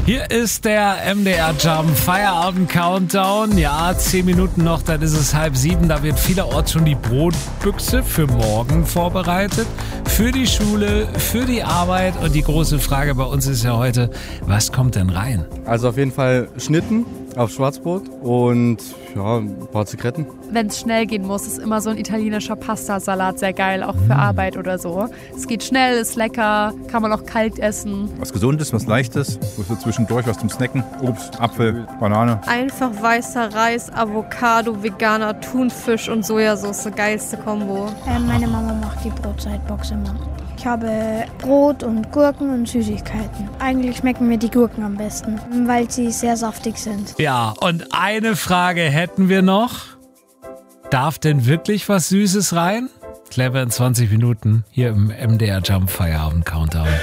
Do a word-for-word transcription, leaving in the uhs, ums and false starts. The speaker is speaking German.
Hier ist der M D R Jump Feierabend Countdown. Ja, zehn Minuten noch, dann ist es halb sieben. Da wird vielerorts schon die Brotbüchse für morgen vorbereitet. Für die Schule, für die Arbeit. Und die große Frage bei uns ist ja heute, was kommt denn rein? Also auf jeden Fall Schnitten auf Schwarzbrot und ja, ein paar Zigaretten. Wenn es schnell gehen muss, ist immer so ein italienischer Pastasalat sehr geil, auch für Arbeit oder so. Es geht schnell, ist lecker, kann man auch kalt essen. Was Gesundes, was Leichtes, so zwischendurch was zum Snacken. Obst, Apfel, Banane. Einfach weißer Reis, Avocado, veganer Thunfisch und Sojasauce, geilste Kombo. Äh, meine Mama macht die Brotzeitbox immer. Ich habe Brot und Gurken und Süßigkeiten. Eigentlich schmecken mir die Gurken am besten, weil sie sehr saftig sind. Ja, und eine Frage hätten wir noch. Darf denn wirklich was Süßes rein? Clever in zwanzig Minuten hier im M D R Jump Feierabend Countdown.